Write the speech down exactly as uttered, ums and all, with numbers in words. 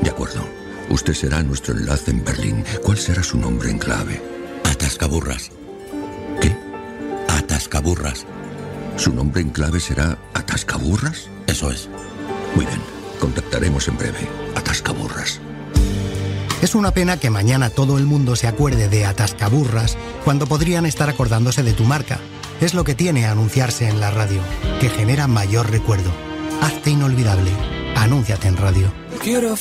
De acuerdo. Usted será nuestro enlace en Berlín. ¿Cuál será su nombre en clave? Atascaburras. ¿Qué? Atascaburras. ¿Su nombre en clave será Atascaburras? Eso es. Muy bien. Contactaremos en breve. Atascaburras. Es una pena que mañana todo el mundo se acuerde de Atascaburras cuando podrían estar acordándose de tu marca. Es lo que tiene anunciarse en la radio, que genera mayor recuerdo. Hazte inolvidable. Anúnciate en radio. Quiero